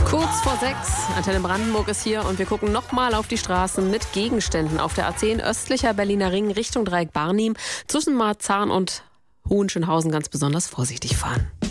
Kurz vor 6, Antenne Brandenburg ist hier und wir gucken nochmal auf die Straßen mit Gegenständen auf der A10 östlicher Berliner Ring Richtung Dreieck Barnim. Zwischen Marzahn und Hohenschönhausen ganz besonders vorsichtig fahren.